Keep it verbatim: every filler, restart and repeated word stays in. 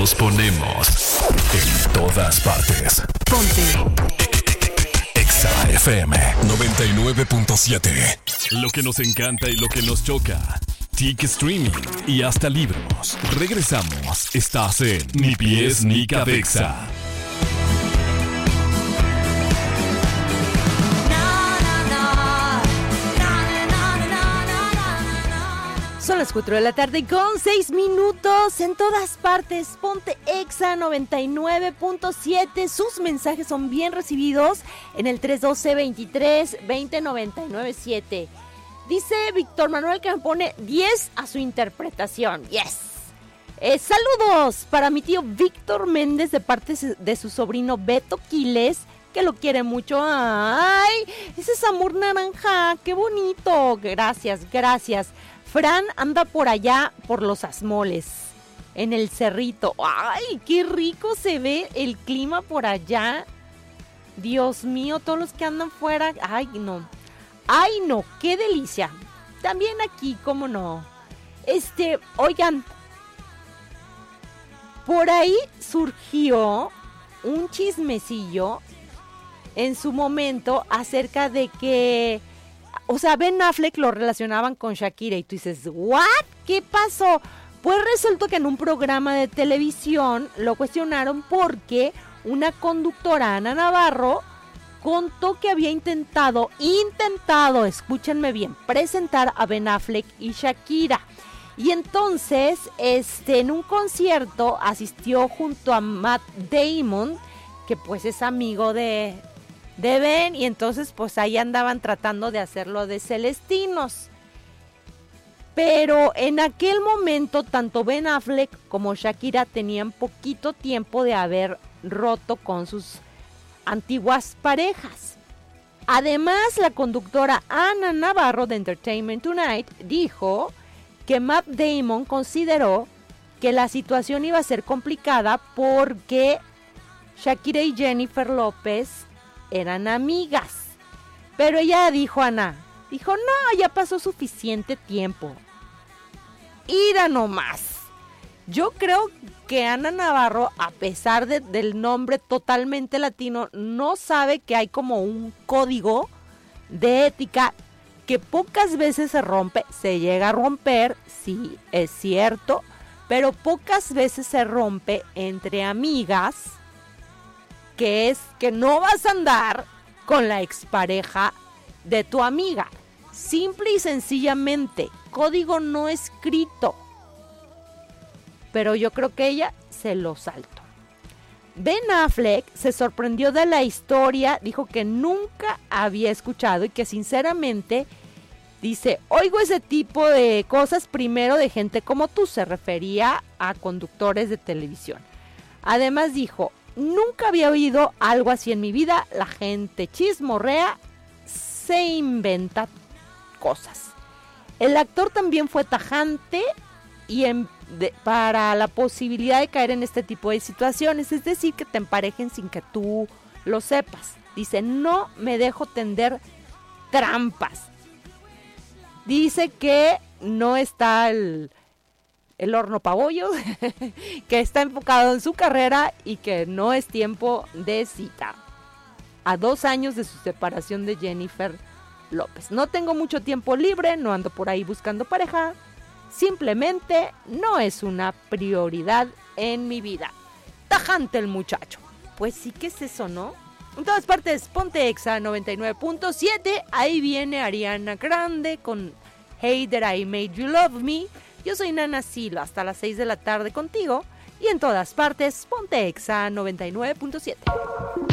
Nos ponemos en todas partes. Ponte Exa F M noventa y nueve punto siete. Lo que nos encanta y lo que nos choca. Tic Streaming y hasta libros. Regresamos. Estás en Ni Pies Ni Cabeza. Son las cuatro de la tarde con seis minutos en todas partes. Ponte Exa noventa y nueve punto siete. Sus mensajes son bien recibidos en el tres uno dos, veintitrés, veinte, noventa y nueve siete. Dice Víctor Manuel que me pone diez a su interpretación. Yes. Eh, saludos para mi tío Víctor Méndez de parte de su sobrino Beto Quiles, que lo quiere mucho. Ay, ese es amor naranja. Qué bonito. Gracias, gracias. Fran anda por allá, por los Asmoles, en el cerrito. ¡Ay, qué rico se ve el clima por allá! Dios mío, todos los que andan fuera. ¡Ay, no! ¡Ay, no! ¡Qué delicia! También aquí, ¿cómo no? Este, oigan, por ahí surgió un chismecillo en su momento acerca de que... O sea, Ben Affleck lo relacionaban con Shakira y tú dices, ¿what? ¿Qué pasó? Pues resultó que en un programa de televisión lo cuestionaron porque una conductora, Ana Navarro, contó que había intentado, intentado, escúchenme bien, presentar a Ben Affleck y Shakira. Y entonces, este, en un concierto asistió junto a Matt Damon, que pues es amigo de... de Ben, y entonces pues ahí andaban tratando de hacerlo de celestinos. Pero en aquel momento tanto Ben Affleck como Shakira tenían poquito tiempo de haber roto con sus antiguas parejas. Además, la conductora Ana Navarro de Entertainment Tonight dijo que Matt Damon consideró que la situación iba a ser complicada porque Shakira y Jennifer López eran amigas. Pero ella dijo, Ana, dijo, no, ya pasó suficiente tiempo. Ira nomás. Yo creo que Ana Navarro, a pesar de, del nombre totalmente latino, no sabe que hay como un código de ética que pocas veces se rompe. Se llega a romper, sí, es cierto, pero pocas veces se rompe entre amigas, que es que no vas a andar con la expareja de tu amiga. Simple y sencillamente, código no escrito. Pero yo creo que ella se lo saltó. Ben Affleck se sorprendió de la historia, dijo que nunca había escuchado y que sinceramente, dice, oigo ese tipo de cosas primero de gente como tú, se refería a conductores de televisión. Además dijo, nunca había oído algo así en mi vida. La gente chismorrea, se inventa cosas. El actor también fue tajante y en, de, para la posibilidad de caer en este tipo de situaciones, es decir, que te emparejen sin que tú lo sepas. Dice, no me dejo tender trampas. Dice que no está el... el horno pa' bollos, que está enfocado en su carrera y que no es tiempo de cita. A dos años de su separación de Jennifer López. No tengo mucho tiempo libre, no ando por ahí buscando pareja, simplemente no es una prioridad en mi vida. Tajante el muchacho. Pues sí, ¿qué es eso, no? En todas partes, ponte Exa noventa y nueve punto siete, ahí viene Ariana Grande con Hey That I Made You Love Me. Yo soy Nana Silo, hasta las seis de la tarde contigo y en todas partes, ponte Exa noventa y nueve punto siete.